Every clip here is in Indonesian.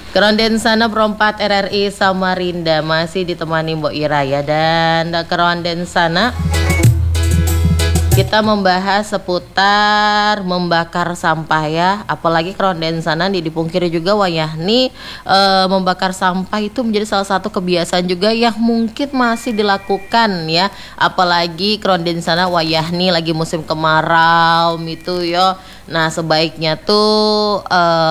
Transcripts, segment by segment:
Keronden sana perempat RRI Samarinda masih ditemani Mbok Ira ya, dan keronden sana kita membahas seputar membakar sampah ya, apalagi keronden sana dipungkiri juga wayahni membakar sampah itu menjadi salah satu kebiasaan juga yang mungkin masih dilakukan ya, apalagi keronden sana wayahni lagi musim kemarau itu yo. Nah sebaiknya tuh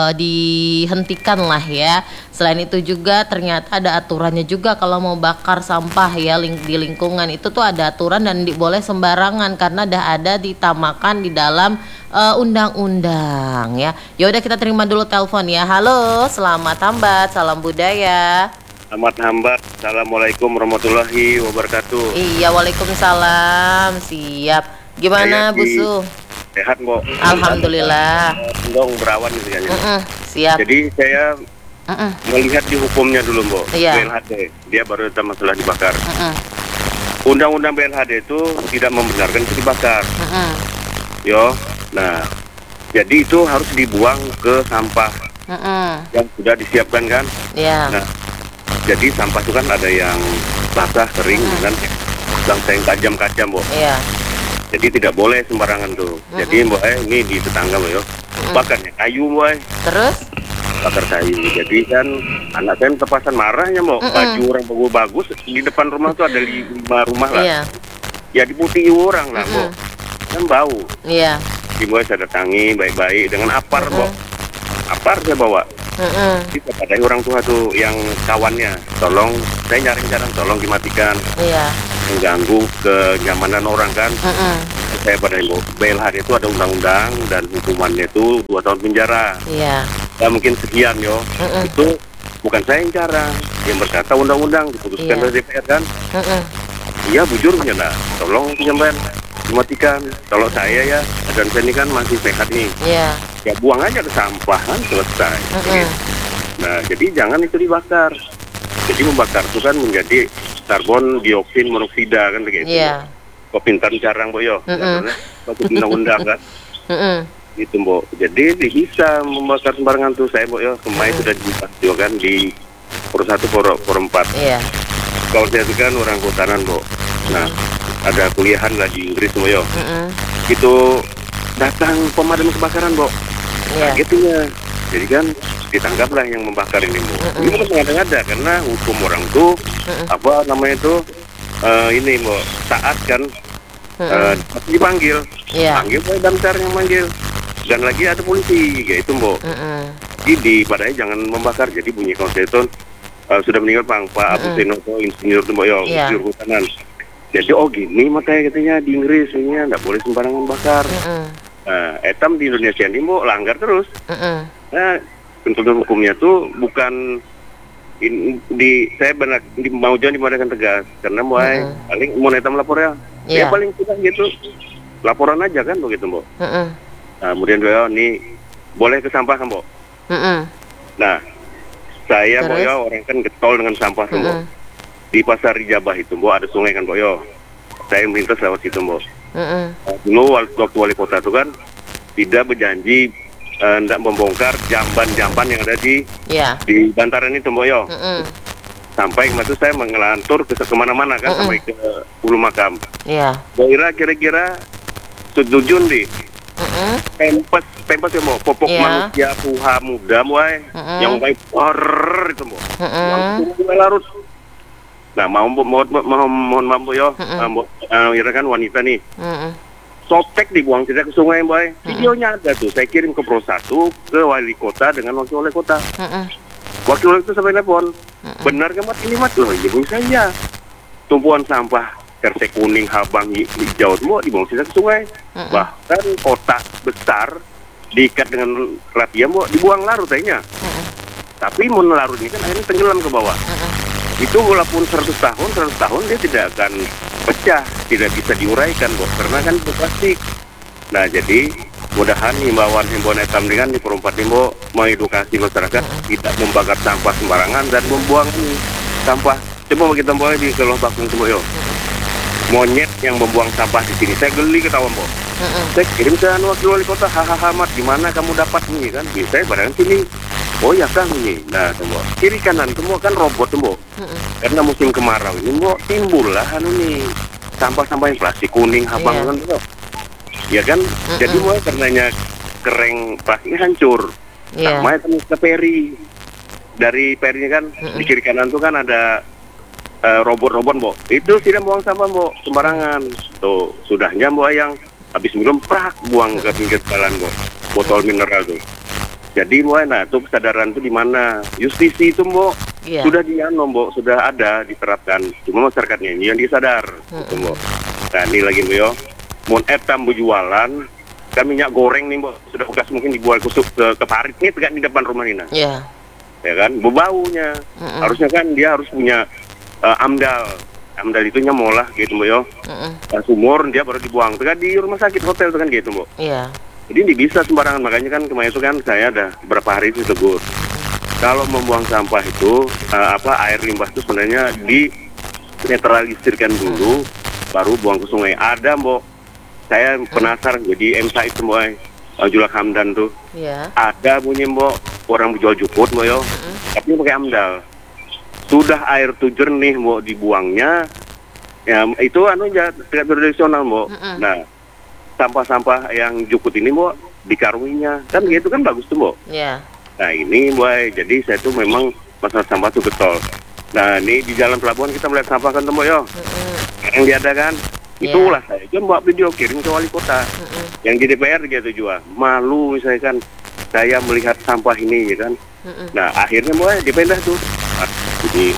dihentikan lah ya. Selain itu juga ternyata ada aturannya juga kalau mau bakar sampah ya, di lingkungan itu tuh ada aturan dan boleh sembarangan karena ada ditamakan di dalam undang-undang ya. Ya udah kita terima dulu telepon ya. Halo, selamat hambat, salam budaya. Selamat hambat, assalamualaikum warahmatullahi wabarakatuh. Iya, waalaikumsalam. Siap. Gimana Bu Su? Sehat Mbok. Alhamdulillah. Dong berawan gitu kan. Siap. Jadi saya melihat di hukumnya dulu Mbok. Iya. BLHD, dia baru tentang masalah dibakar. Undang-undang BLHD itu tidak membenarkan itu dibakar. Yo, nah, jadi itu harus dibuang ke sampah yang sudah disiapkan kan. Iya. Nah, jadi sampah itu kan ada yang basah, kering, kan, yang tajam-tajam Mbok. Iya. Jadi tidak boleh sembarangan tuh. Jadi Mbok ini di tetangga Mbok yo. Bakarnya kayu Mbok. Terus? Bakar kayu. Jadi kan anak saya terpasan marahnya Mbok. Baju orang bagus di depan rumah tuh ada 5 rumah lah. Iya. Ya diputih orang lah Mbok. Kan bau. Iya. Jadi Mbok saya datangi baik-baik dengan apar Mbok. Apar saya bawa. Kita padai orang tua tuh yang kawannya. Tolong, saya nyaring-nyaring tolong dimatikan. Iya. Mengganggu kenyamanan orang kan. Saya pada BLHD itu ada undang-undang dan hukumannya itu 2 tahun penjara. Iya. Ya mungkin sekian yo. Itu bukan saya yang cara, yang berkata undang-undang diputuskan oleh DPR kan. Iya bujurnya nah, tolong penyampaian dimatikan. Kalau saya ya dan saya ini kan masih sehat nih. Iya. Ya buang aja ke sampah kan selesai. Nah jadi jangan itu dibakar. Jadi membakar itu kan menjadi karbon dioksin monoksida kan begitu. Iya. Kok pintar jarang Mbok yo. Bagus undang-undang kan. Itu Mbok. Jadi bisa membakar sembarangan tuh saya Mbok yo. Kemarin sudah dibahas juga kan di Por 1 Por 4. Iya. Kalau saya itu kan orang kehutanan Mbok. Nah, ada kuliahan lah di Inggris Mbok yo. Itu datang pemadam kebakaran Mbok. Iya. Gitu ya. Jadi kan ditangkaplah yang membakar ini Mbok. Ini bukan mengada-ngada karena hukum orang tuh apa namanya itu ini Mbok taat kan. Dipanggil. Iya. Panggil Pak Damkar yang manggil. Dan lagi ada polisi kayak itu Mbok. Jadi padahal jangan membakar. Jadi bunyi konstitusi sudah meninggal Pak Abu Senoto insinyur tuh Mbok yo, insinyur kehutanan. Jadi gini makanya katanya di Inggris ini enggak boleh sembarangan bakar. Etam di Indonesia ini Mbok langgar terus. Nah, tuntutan hukumnya tuh bukan saya benar mau jangan dimadakan tegas karena paling mau netam lapor ya. Ya paling tidak gitu. Laporan aja kan begitu Mbok. Nah, kemudian beliau nih boleh ke sampah kan Mbok. Nah, saya Mbok yo orang kan getol dengan sampah Mbok. Di pasar Rijabah itu Mbok ada sungai kan Mbok yo. Saya melintas lewat situ Mbok. Dulu waktu wali kota itu kan tidak berjanji tidak membongkar jamban-jamban yang ada di bantaran itu Mbok yo. Sampai waktu saya mengelantur ke kemana-mana kan sampai ke Ulu Makam. Iya. Kira-kira setuju nih. Pempes ya Mbok, popok manusia puha muda muai yang baik itu Mbok. Yang larut. Nah, mohon maaf yo, Ira kan wanita nih. Sotek dibuang tidak ke sungai Mbak. Videonya ada tuh, saya kirim ke Pro 1 ke wali kota dengan wakil wali kota. Wakil wali itu sampai telepon. Benar kan Mat ini Mat? Loh, ibu saya. Tumpuan sampah Kersek kuning, habang, hijau semua dibuang tidak ke sungai. Bahkan kotak besar diikat dengan rapia Mbak dibuang larut kayaknya. Tapi mau larut ini kan akhirnya tenggelam ke bawah. Itu walaupun 100 tahun dia tidak akan pecah, tidak bisa diuraikan Mbok, karena kan itu plastik. Nah jadi mudahan himbauan etam dengan di perempat Mbok mengedukasi masyarakat tidak membakar sampah sembarangan dan membuang sampah. Coba kita boleh di Keloh Bakung Mbok yo. Monyet yang membuang sampah di sini, saya geli ketawa Mbok. Saya kirim ke wakil wali kota, hahaha Mat, gimana kamu dapat nih kan? Saya barang sini Oh ya kang ini, nah tembok kiri kanan semua kan robot tembok. Karena musim kemarau ini tembok timbul lah nih sampah-sampah yang plastik kuning habang kan tembok. Ya kan, jadi mulai karenanya kereng plastiknya hancur. Sama ke peri. Dari perinya kan di kiri kanan tuh kan ada robot-robot mbok. Itu tidak buang sampah mbok sembarangan. Tuh sudahnya mbok yang habis minum prak buang ke pinggir jalan mbok. Botol mineral tuh. Jadi mbok nah tuh kesadaran tuh di mana? Justisi itu mbok sudah mbok sudah ada diterapkan. Cuma masyarakatnya ini yang disadar. Gitu mbok. Nah ini lagi mbok yo. Mun etam jualan kan minyak goreng nih mbok sudah bekas mungkin dibuat kusuk ke parit nih tegak di depan rumah Nina. Ya kan berbaunya harusnya kan dia harus punya amdal itu nyamolah gitu mbak yo sumur dia baru dibuang kan di rumah sakit hotel kan gitu mbak. Jadi ini bisa sembarangan, makanya kan kemarin itu kan saya ada beberapa hari itu tegur kalau membuang sampah itu air limbah itu sebenarnya di netralisirkan dulu baru buang ke sungai. Ada mbak saya penasaran jadi M Said semua Julak Hamdan tuh ada bunyi mbak orang menjual jukut mbak yo tapi pakai amdal sudah air tuh jernih mbak dibuangnya ya itu tidak tradisional mbak. Nah sampah-sampah yang jukut ini mbak dikarunginya kan gitu kan bagus tuh mbak. Nah ini mbak jadi saya tuh memang masalah sampah tuh getol. Nah ini di jalan pelabuhan kita melihat sampah kan mbak yo yang diadakan itulah saya juga mbak video kirim ke wali kota yang di DPR gitu juga malu misalkan saya melihat sampah ini ya kan. Nah akhirnya mulai dipindah tuh jadi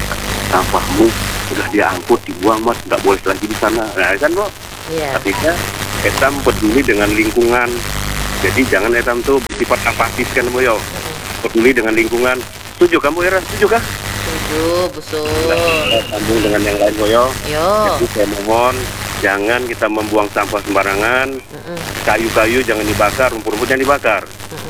sampahmu sudah diangkut dibuang mas nggak boleh lagi di sana. Nah kan mbak ketika etam peduli dengan lingkungan jadi jangan etam tuh sifat apatis kan mbak yo peduli dengan lingkungan. Setuju kamu Ira? Setuju kah? Setuju betul. Sambung dengan yang lain mbak yo. Jadi saya mohon jangan kita membuang sampah sembarangan. Kayu-kayu jangan dibakar, rumput-rumput jangan dibakar.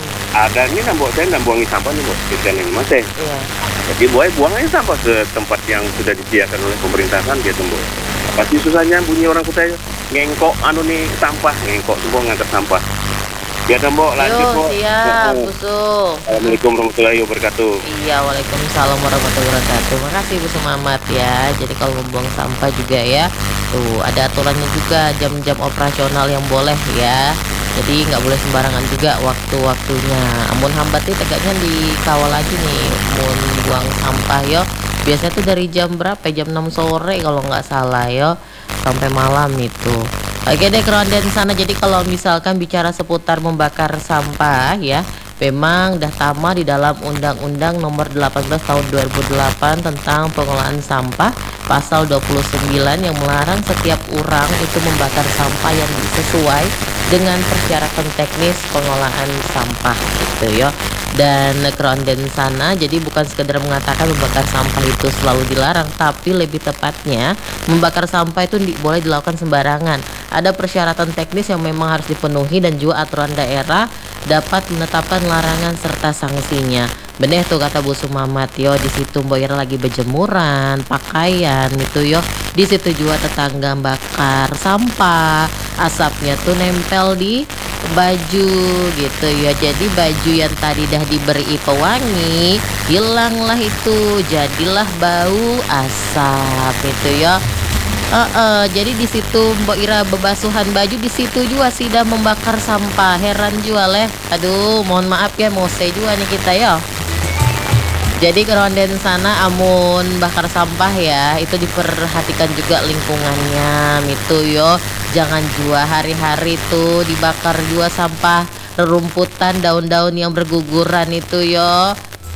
Ada ini nambok saya buangi sampah nih mbak, ikan ini mas Jadi buang aja sampah ke tempat yang sudah disediakan oleh pemerintah kan gitu mbak. Pasti susahnya bunyi orang kota ngengkok nih sampah, ngengkok semua ngangkat sampah. Ya mbak lanjut mbak. Siap, betul. Assalamualaikum warahmatullahi wabarakatuh. Iya, waalaikumsalam warahmatullahi wabarakatuh. Makasih Bu Sumamat ya. Jadi kalau membuang sampah juga ya, tuh ada aturannya juga jam-jam operasional yang boleh ya. Jadi nggak boleh sembarangan juga waktu-waktunya. Amun hambatnya tegaknya dikawal lagi nih. Mun buang sampah yo. Biasanya tuh dari jam berapa? Jam 6 sore kalau nggak salah yo. Sampai malam itu. Oke deh keronden sana. Jadi kalau misalkan bicara seputar membakar sampah ya, memang dah tama di dalam Undang-Undang Nomor 18 Tahun 2008 tentang pengelolaan sampah pasal 29 yang melarang setiap orang itu membakar sampah yang sesuai dengan persyaratan teknis pengelolaan sampah gitu ya. Dan keronden sana jadi bukan sekedar mengatakan membakar sampah itu selalu dilarang, tapi lebih tepatnya membakar sampah itu boleh dilakukan sembarangan. Ada persyaratan teknis yang memang harus dipenuhi dan juga aturan daerah dapat menetapkan larangan serta sanksinya. Bener tuh kata Bu Sumamat yo, di situ Mbak Ira lagi berjemuran pakaian itu yo, di situ juga tetangga bakar sampah, asapnya tuh nempel di baju gitu ya. Jadi baju yang tadi dah diberi pewangi hilanglah itu, jadilah bau asap itu ya. Jadi di situ Mbak Ira bebasuhan baju, di situ juga sudah membakar sampah. Heran juga leh. Aduh, mohon maaf ya, mau saya juga nih kita ya. Jadi keronden sana amun bakar sampah ya, itu diperhatikan juga lingkungannya gitu yo. Jangan juga hari-hari tuh dibakar juga sampah rerumputan, daun-daun yang berguguran itu yo.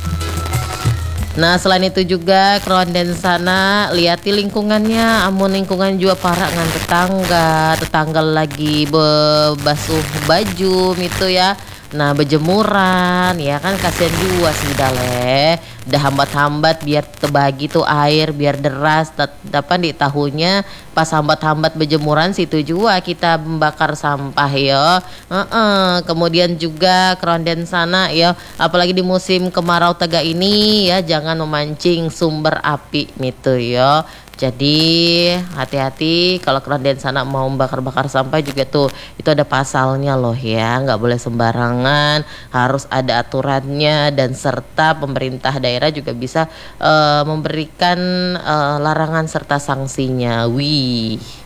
Nah selain itu juga keronden sana liati lingkungannya, amun lingkungan juga parah ngan tetangga lagi bebasuh baju gitu ya. Nah berjemuran ya kan, kasihan juga sih daleh, dah hambat-hambat biar terbagi tuh air biar deras, dapat di tahunya pas hambat-hambat berjemuran situ juga kita membakar sampah ya. Kemudian juga keronden sana ya, apalagi di musim kemarau tega ini ya, jangan memancing sumber api gitu ya. Jadi hati-hati kalau keronde sana mau bakar-bakar sampah juga tuh itu ada pasalnya loh ya, nggak boleh sembarangan, harus ada aturannya dan serta pemerintah daerah juga bisa memberikan larangan serta sanksinya. Wih.